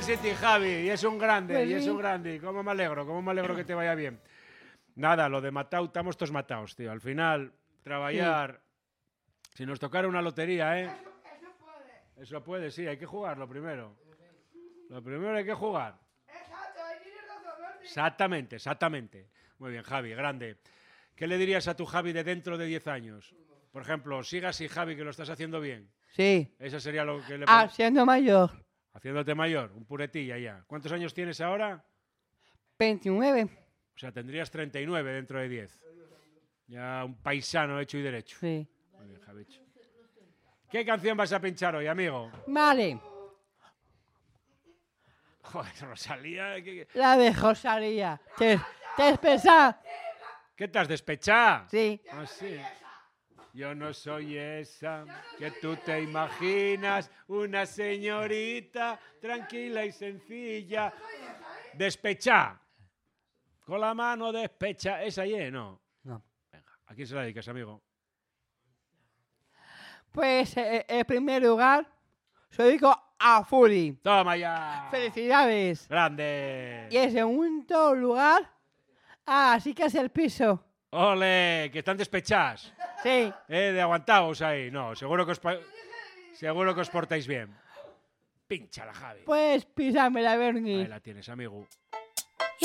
City, Javi, y es un grande, Pues y es sí. un grande. Cómo me alegro que te vaya bien. Nada, lo de matau, estamos todos matados, tío. Al final, trabajar, si nos tocara una lotería, ¿eh? Eso puede, sí, hay que jugarlo primero. Lo primero hay que jugar. Exactamente, exactamente. Muy bien, Javi, grande. ¿Qué le dirías a tu Javi de dentro de 10 años? Por ejemplo, siga así, Javi, que lo estás haciendo bien. Sí. Eso sería lo que le... Siendo mayor. Haciéndote mayor, un puretilla ya. ¿Cuántos años tienes ahora? 29. O sea, tendrías 39 dentro de 10. Ya un paisano hecho y derecho. Sí. Muy bien, Javicho. ¿Qué canción vas a pinchar hoy, amigo? Vale. Joder, Rosalía. La de Rosalía. ¿Te despesa? ¿Qué te has despechado? Sí. Ah, sí. Yo no soy esa que tú te imaginas, una señorita tranquila y sencilla. Despechá. Con la mano despecha. ¿Esa no? No. Venga, ¿a quién se la dedicas, amigo? Pues en primer lugar, se lo digo a Furi. ¡Toma ya! ¡Felicidades! ¡Grande! Y en segundo lugar, Así que es el piso. ¡Ole! Que están despechadas. Sí. De aguantaos ahí. No, seguro que os portáis bien. Pínchala, Javi. Puedes pisarme la Ahí Bernie. la tienes, amigo.